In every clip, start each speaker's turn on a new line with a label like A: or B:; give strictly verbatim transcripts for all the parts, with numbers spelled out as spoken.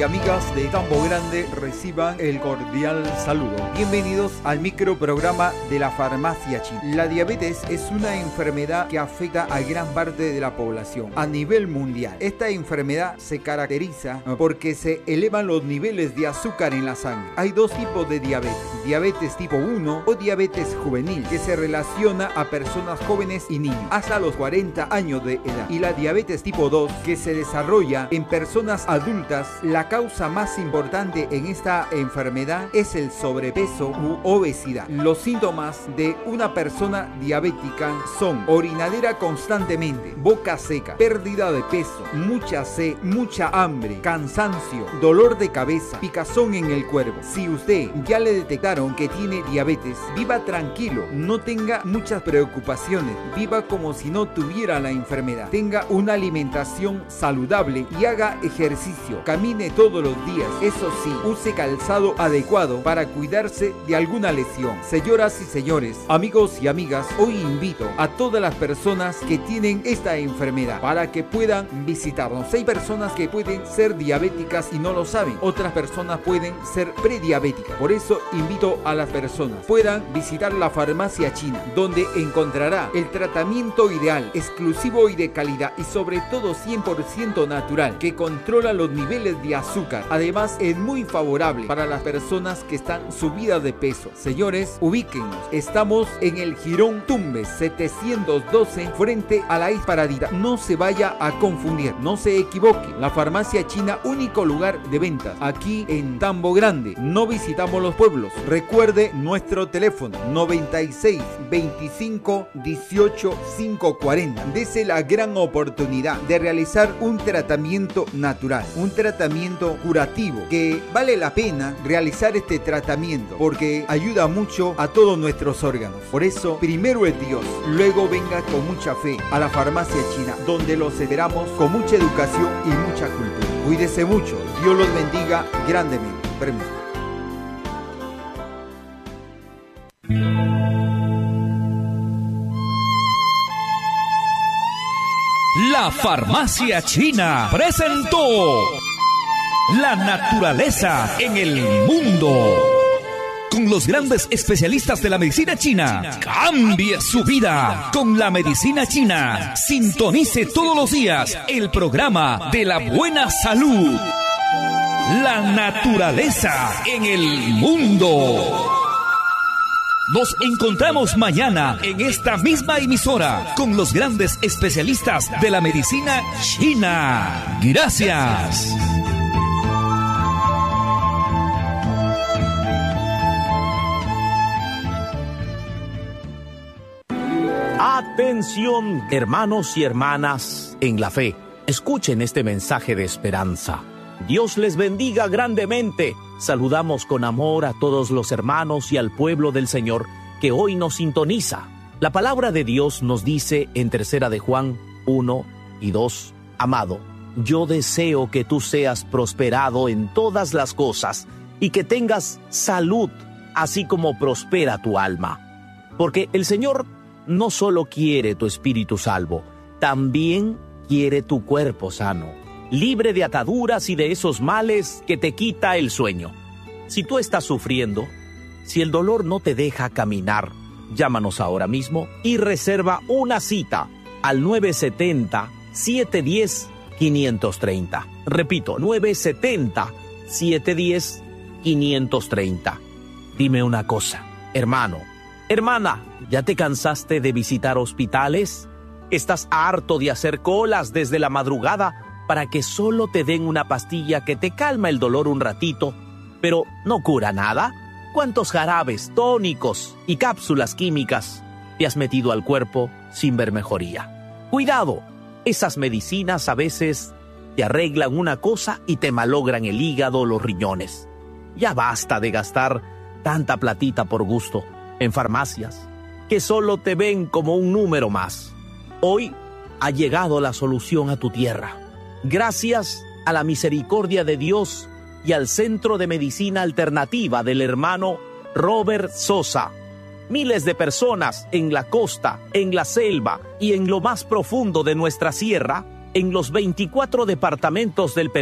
A: Amigas de Tambo Grande, reciban el cordial saludo. Bienvenidos al microprograma de la Farmacia China. La diabetes es una enfermedad que afecta a gran parte de la población a nivel mundial. Esta enfermedad se caracteriza porque se elevan los niveles de azúcar en la sangre. Hay dos tipos de diabetes: diabetes tipo uno o diabetes juvenil, que se relaciona a personas jóvenes y niños hasta los cuarenta años de edad, y la diabetes tipo dos, que se desarrolla en personas adultas. La causa más importante en esta enfermedad es el sobrepeso u obesidad. Los síntomas de una persona diabética son orinadera constantemente, boca seca, pérdida de peso, mucha sed, mucha hambre, cansancio, dolor de cabeza, picazón en el cuerpo. Si usted ya le detectaron que tiene diabetes, viva tranquilo, no tenga muchas preocupaciones, viva como si no tuviera la enfermedad. Tenga una alimentación saludable y haga ejercicio, camine todos los días. Eso sí, use calzado adecuado para cuidarse de alguna lesión. Señoras y señores, amigos y amigas, hoy invito a todas las personas que tienen esta enfermedad para que puedan visitarnos. Hay personas que pueden ser diabéticas y no lo saben. Otras personas pueden ser prediabéticas. Por eso invito a las personas puedan visitar la Farmacia China, donde encontrará el tratamiento ideal, exclusivo y de calidad, y sobre todo cien por ciento natural, que controla los niveles de azúcar. Además, es muy favorable para las personas que están subidas de peso. Señores, ubíquennos. Estamos en el Jirón Tumbes setecientos doce, frente a la Paradita. No se vaya a confundir, no se equivoque. La Farmacia China, único lugar de ventas aquí en Tambo Grande. No visitamos los pueblos. Recuerde nuestro teléfono: noventa y seis, veinticinco, dieciocho, quinientos cuarenta. Dese la gran oportunidad de realizar un tratamiento natural, un tratamiento curativo, que vale la pena realizar este tratamiento porque ayuda mucho a todos nuestros órganos. Por eso, primero es Dios, luego venga con mucha fe a la Farmacia China, donde los esperamos con mucha educación y mucha cultura. Cuídese mucho, Dios los bendiga grandemente. Permiso.
B: La Farmacia China presentó La naturaleza en el mundo, con los grandes especialistas de la medicina china. Cambie su vida con la medicina china. Sintonice todos los días el programa de la buena salud. La naturaleza en el mundo. Nos encontramos mañana en esta misma emisora con los grandes especialistas de la medicina china. Gracias.
C: Atención, hermanos y hermanas en la fe. Escuchen este mensaje de esperanza. Dios les bendiga grandemente. Saludamos con amor a todos los hermanos y al pueblo del Señor que hoy nos sintoniza. La palabra de Dios nos dice en tercera de Juan uno y dos: Amado, yo deseo que tú seas prosperado en todas las cosas y que tengas salud, así como prospera tu alma. Porque el Señor no solo quiere tu espíritu salvo, también quiere tu cuerpo sano, libre de ataduras y de esos males que te quita el sueño. Si tú estás sufriendo, si el dolor no te deja caminar, llámanos ahora mismo y reserva una cita al nueve siete cero, siete uno cero, cinco tres cero. Repito, nueve siete cero, siete uno cero, cinco tres cero. Dime una cosa, hermano, hermana, ¿ya te cansaste de visitar hospitales? ¿Estás harto de hacer colas desde la madrugada para que solo te den una pastilla que te calma el dolor un ratito, pero no cura nada? ¿Cuántos jarabes, tónicos y cápsulas químicas te has metido al cuerpo sin ver mejoría? Cuidado, esas medicinas a veces te arreglan una cosa y te malogran el hígado o los riñones. Ya basta de gastar tanta platita por gusto en farmacias que solo te ven como un número más. Hoy ha llegado la solución a tu tierra. Gracias a la misericordia de Dios y al Centro de Medicina Alternativa del hermano Robert Sosa. Miles de personas en la costa, en la selva y en lo más profundo de nuestra sierra, en los veinticuatro departamentos del Perú,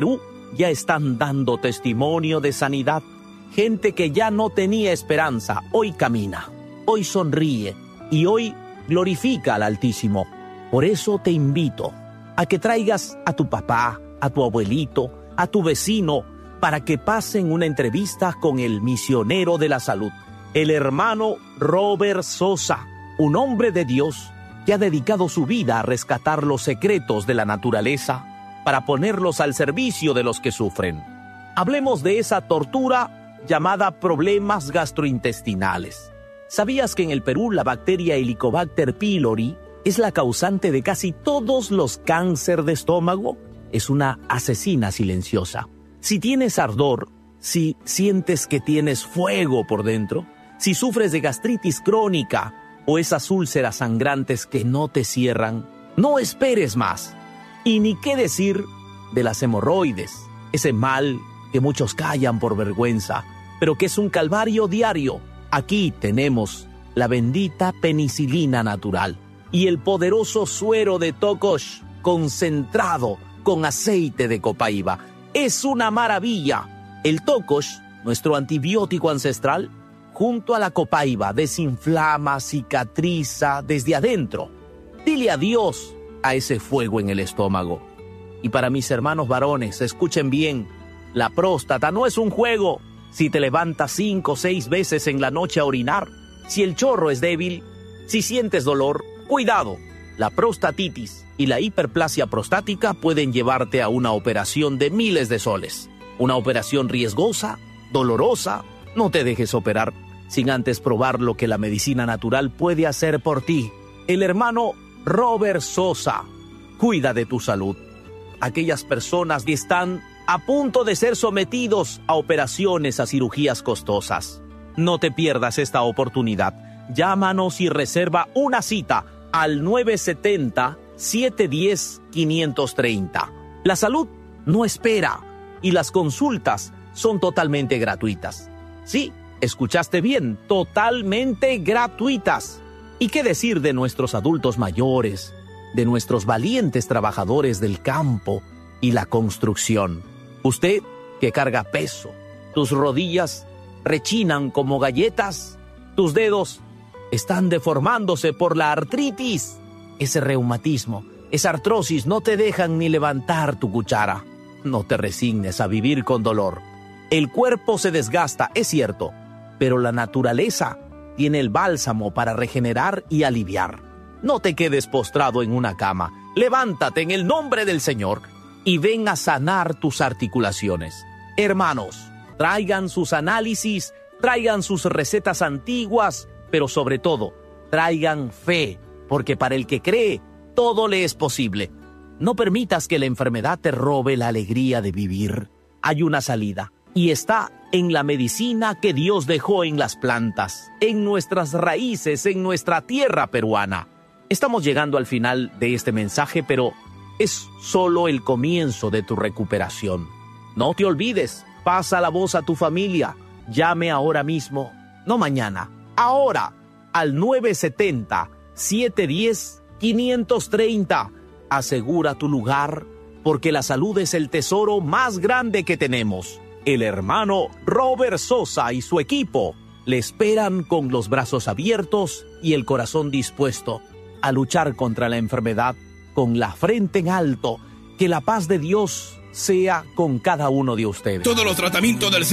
C: ya están dando testimonio de sanidad. Gente que ya no tenía esperanza, hoy camina, hoy sonríe y hoy glorifica al Altísimo. Por eso te invito a que traigas a tu papá, a tu abuelito, a tu vecino, para que pasen una entrevista con el misionero de la salud, el hermano Robert Sosa, un hombre de Dios que ha dedicado su vida a rescatar los secretos de la naturaleza para ponerlos al servicio de los que sufren. Hablemos de esa tortura llamada problemas gastrointestinales. ¿Sabías que en el Perú la bacteria Helicobacter pylori es la causante de casi todos los cánceres de estómago? Es una asesina silenciosa. Si tienes ardor, si sientes que tienes fuego por dentro, si sufres de gastritis crónica o esas úlceras sangrantes que no te cierran, no esperes más. Y ni qué decir de las hemorroides, ese mal que muchos callan por vergüenza, pero que es un calvario diario. Aquí tenemos la bendita penicilina natural y el poderoso suero de Tocosh concentrado con aceite de copaiba. Es una maravilla. El Tocosh, nuestro antibiótico ancestral, junto a la copaiba, desinflama, cicatriza desde adentro. Dile adiós a ese fuego en el estómago. Y para mis hermanos varones, escuchen bien, la próstata no es un juego. Si te levantas cinco o seis veces en la noche a orinar, si el chorro es débil, si sientes dolor, cuidado. La prostatitis y la hiperplasia prostática pueden llevarte a una operación de miles de soles. Una operación riesgosa, dolorosa. No te dejes operar sin antes probar lo que la medicina natural puede hacer por ti. El hermano Robert Sosa cuida de tu salud. Aquellas personas que están a punto de ser sometidos a operaciones, a cirugías costosas. No te pierdas esta oportunidad. Llámanos y reserva una cita al nueve siete cero, siete uno cero, cinco tres cero. La salud no espera y las consultas son totalmente gratuitas. Sí, escuchaste bien, totalmente gratuitas. ¿Y qué decir de nuestros adultos mayores, de nuestros valientes trabajadores del campo y la construcción? Usted que carga peso, tus rodillas rechinan como galletas, tus dedos están deformándose por la artritis, ese reumatismo, esa artrosis no te dejan ni levantar tu cuchara. No te resignes a vivir con dolor. El cuerpo se desgasta, es cierto, pero la naturaleza tiene el bálsamo para regenerar y aliviar. No te quedes postrado en una cama. Levántate en el nombre del Señor y ven a sanar tus articulaciones. Hermanos, traigan sus análisis, traigan sus recetas antiguas, pero sobre todo, traigan fe, porque para el que cree, todo le es posible. No permitas que la enfermedad te robe la alegría de vivir. Hay una salida, y está en la medicina que Dios dejó en las plantas, en nuestras raíces, en nuestra tierra peruana. Estamos llegando al final de este mensaje, pero es solo el comienzo de tu recuperación. No te olvides, pasa la voz a tu familia. Llame ahora mismo, no mañana, ahora, al nueve siete cero, siete uno cero, cinco tres cero. Asegura tu lugar, porque la salud es el tesoro más grande que tenemos. El hermano Robert Sosa y su equipo le esperan con los brazos abiertos y el corazón dispuesto a luchar contra la enfermedad con la frente en alto. Que la paz de Dios sea con cada uno de ustedes.
D: Todos los tratamientos del